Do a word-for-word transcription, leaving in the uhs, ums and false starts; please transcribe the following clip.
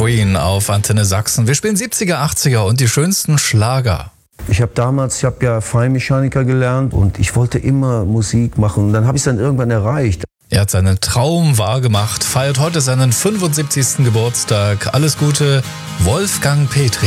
Queen auf Antenne Sachsen. Wir spielen siebziger, achtziger und die schönsten Schlager. Ich habe damals, ich habe ja Feinmechaniker gelernt und ich wollte immer Musik machen. Und dann habe ich es dann irgendwann erreicht. Er hat seinen Traum wahrgemacht, feiert heute seinen fünfundsiebzigsten Geburtstag. Alles Gute, Wolfgang Petri.